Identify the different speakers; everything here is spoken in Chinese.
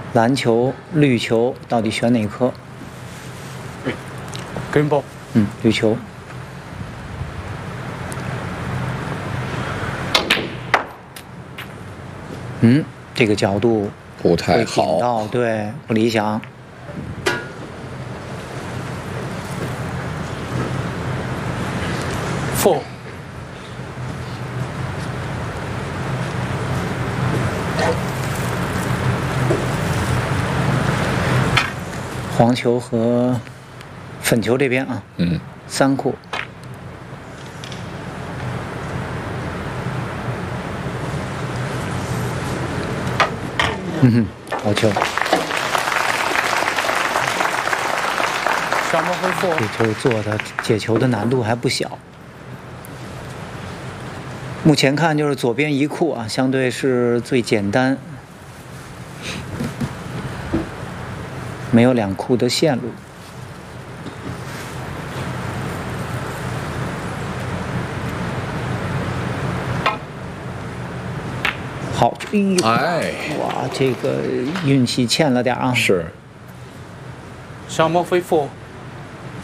Speaker 1: 蓝球、绿球到底选哪颗
Speaker 2: ？Green ball。
Speaker 1: 绿球。这个角度
Speaker 3: 不太好，
Speaker 1: 对，不理想。
Speaker 2: 4。
Speaker 1: 黄球和粉球这边啊，3库。好球！
Speaker 2: 小魔回4。
Speaker 1: 这球做的解球的难度还不小。目前看就是左边1库啊，相对是最简单，没有2库的线路。好，哇，这个运气欠了点啊。
Speaker 3: 是。
Speaker 2: 小魔回4。